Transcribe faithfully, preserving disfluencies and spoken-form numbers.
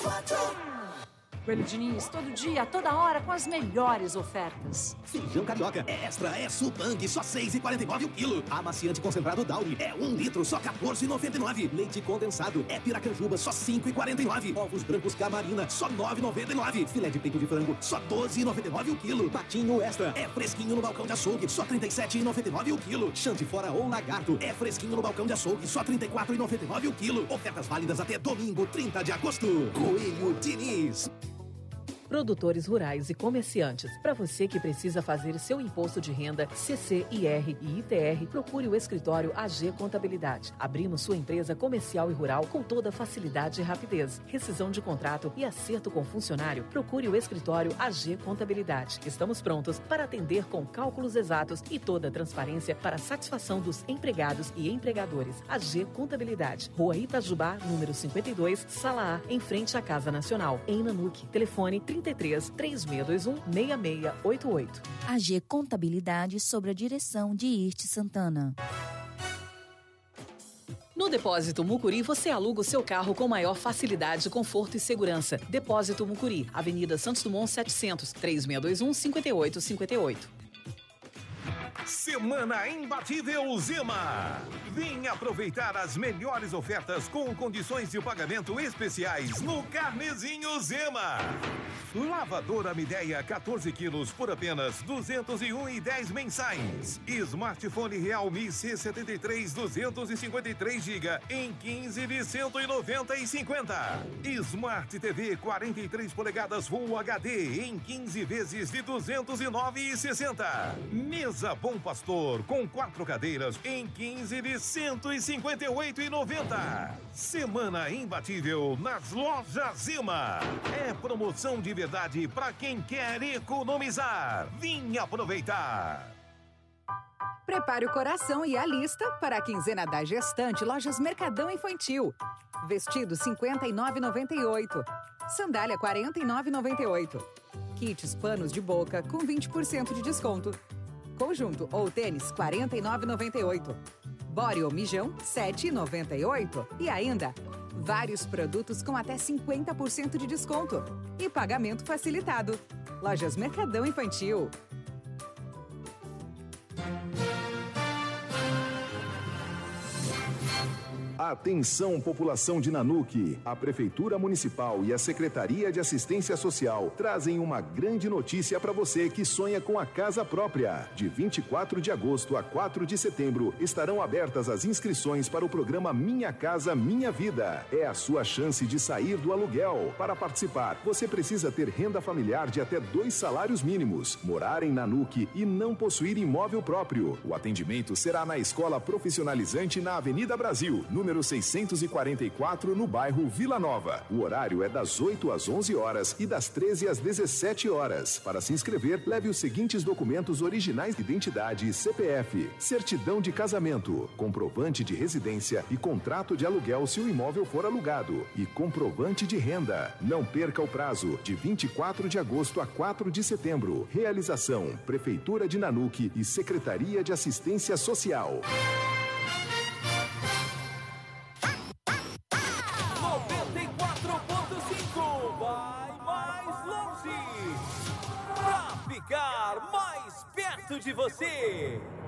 Coelho Diniz, todo dia, toda hora, com as melhores ofertas. Feijão carioca é extra, é supang, só seis reais e quarenta e nove centavos o quilo. Amaciante concentrado Dauri é um litro, só quatorze reais e noventa e nove centavos. Leite condensado é Piracanjuba, só cinco reais e quarenta e nove centavos. Ovos brancos Camarina, só nove reais e noventa e nove centavos. Filé de peito de frango, só doze reais e noventa e nove centavos o quilo. Patinho extra é fresquinho no balcão de açougue, só trinta e sete reais e noventa e nove centavos o quilo. Chante fora ou lagarto é fresquinho no balcão de açougue, só trinta e quatro reais e noventa e nove centavos o quilo. Ofertas válidas até domingo, trinta de agosto. Coelho Diniz. Produtores rurais e comerciantes. Para você que precisa fazer seu imposto de renda, C C I R e I T R, procure o escritório A G Contabilidade. Abrimos sua empresa comercial e rural com toda facilidade e rapidez. Rescisão de contrato e acerto com funcionário, procure o escritório A G Contabilidade. Estamos prontos para atender com cálculos exatos e toda a transparência para a satisfação dos empregados e empregadores. A G Contabilidade. Rua Itajubá, número cinquenta e dois, Sala A, em frente à Casa Nacional, em Nanuque. Telefone trinta e três, três seis dois um, seis seis oito oito. A G Contabilidade, sob a direção de Irte Santana. No Depósito Mucuri, você aluga o seu carro com maior facilidade, conforto e segurança. Depósito Mucuri, Avenida Santos Dumont setecentos, três seis dois um, cinco oito cinco oito. Semana Imbatível Zema. Vem aproveitar as melhores ofertas com condições de pagamento especiais no Carnezinho Zema. Lavadora Midea quatorze quilos por apenas duzentos e um reais e dez mensais. Smartphone Realme C setenta e três duzentos e cinquenta e três gigas em quinze de cento e noventa e cinquenta. Smart T V quarenta e três polegadas Full H D em quinze vezes de duzentos e nove reais e sessenta. Mesa Bom Pastor com quatro cadeiras em quinze de cento e cinquenta e oito reais e noventa centavos. Semana Imbatível nas lojas Zema. É promoção de verdade para quem quer economizar. Vim aproveitar. Prepare o coração e a lista para a quinzena da Gestante Lojas Mercadão Infantil. Vestido cinquenta e nove reais e noventa e oito centavos. Sandália quarenta e nove reais e noventa e oito centavos. Kits panos de boca com vinte por cento de desconto. Conjunto ou tênis quarenta e nove reais e noventa e oito centavos. Body ou mijão sete reais e noventa e oito centavos. E ainda, vários produtos com até cinquenta por cento de desconto. E pagamento facilitado. Lojas Mercadão Infantil. Atenção, população de Nanuque. A Prefeitura Municipal e a Secretaria de Assistência Social trazem uma grande notícia para você que sonha com a casa própria. De vinte e quatro de agosto a quatro de setembro estarão abertas as inscrições para o programa Minha Casa Minha Vida. É a sua chance de sair do aluguel. Para participar, você precisa ter renda familiar de até dois salários mínimos, morar em Nanuque e não possuir imóvel próprio. O atendimento será na Escola Profissionalizante na Avenida Brasil, número seiscentos e quarenta e quatro, no bairro Vila Nova. O horário é das oito às onze horas e das treze às dezessete horas. Para se inscrever, leve os seguintes documentos originais de identidade e C P F: certidão de casamento, comprovante de residência e contrato de aluguel se o imóvel for alugado, e comprovante de renda. Não perca o prazo, de vinte e quatro de agosto a quatro de setembro. Realização: Prefeitura de Nanuque e Secretaria de Assistência Social. Vai mais longe, pra ficar mais perto de você.